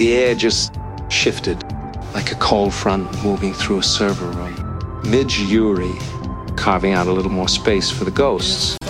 The air just shifted, like a cold front moving through a server room. Midge Uri carving out a little more space for the ghosts.